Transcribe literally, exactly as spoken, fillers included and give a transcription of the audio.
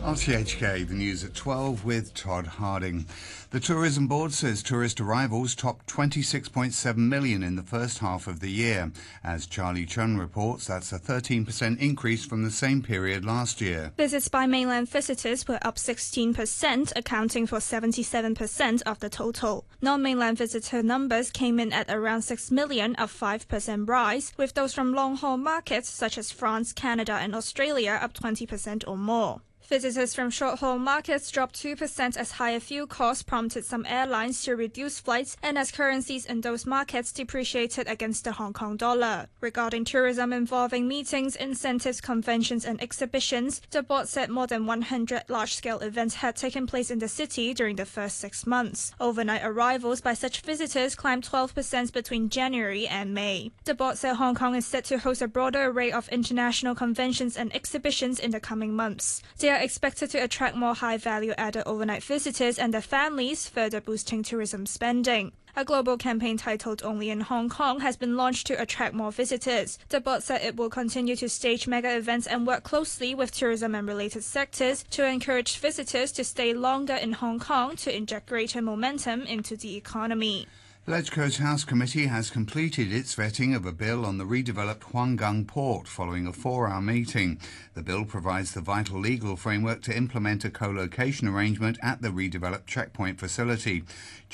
R T H K, the news at twelve with Todd Harding. The Tourism Board says tourist arrivals topped twenty-six point seven million in the first half of the year. As Charlie Chun reports, that's a thirteen percent increase from the same period last year. Visits by mainland visitors were up sixteen percent, accounting for seventy-seven percent of the total. Non-mainland visitor numbers came in at around six million, a five percent rise, with those from long-haul markets such as France, Canada and Australia up twenty percent or more. Visitors from short-haul markets dropped two percent as higher fuel costs prompted some airlines to reduce flights and as currencies in those markets depreciated against the Hong Kong dollar. Regarding tourism involving meetings, incentives, conventions and exhibitions, the board said more than one hundred large-scale events had taken place in the city during the first six months. Overnight arrivals by such visitors climbed twelve percent between January and May. The board said Hong Kong is set to host a broader array of international conventions and exhibitions in the coming months. They are expected to attract more high-value-added overnight visitors and their families, further boosting tourism spending. A global campaign titled Only in Hong Kong has been launched to attract more visitors. The board said it will continue to stage mega events and work closely with tourism and related sectors to encourage visitors to stay longer in Hong Kong to inject greater momentum into the economy. Legco's House Committee has completed its vetting of a bill on the redeveloped Huanggang port following a four-hour meeting. The bill provides the vital legal framework to implement a co-location arrangement at the redeveloped checkpoint facility.